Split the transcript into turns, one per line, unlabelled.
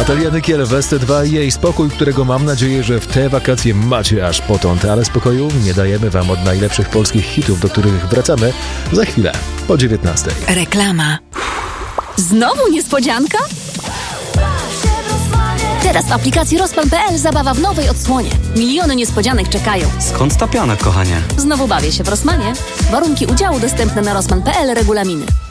Natalia Nykiel, Westy 2 i jej spokój, którego mam nadzieję, że w te wakacje macie aż potąd. Ale spokoju nie dajemy wam od najlepszych polskich hitów, do których wracamy za chwilę, po 19.
Reklama. Znowu niespodzianka? Teraz w aplikacji Rosman.pl zabawa w nowej odsłonie. Miliony niespodzianek czekają.
Skąd ta piana, kochanie?
Znowu bawię się w Rosmanie. Warunki udziału dostępne na Rosman.pl, regulaminy.